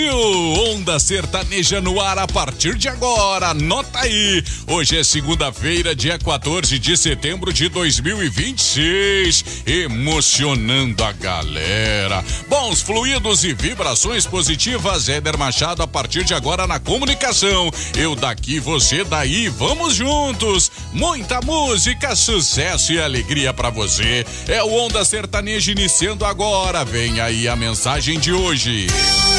Onda Sertaneja no ar a partir de agora, anota aí. Hoje é segunda-feira, dia 14 de setembro de 2026. Emocionando a galera. Bons fluidos e vibrações positivas. Éder Machado a partir de agora na comunicação. Eu daqui, você daí, vamos juntos. Muita música, sucesso e alegria pra você. É o Onda Sertaneja iniciando agora. Vem aí a mensagem de hoje.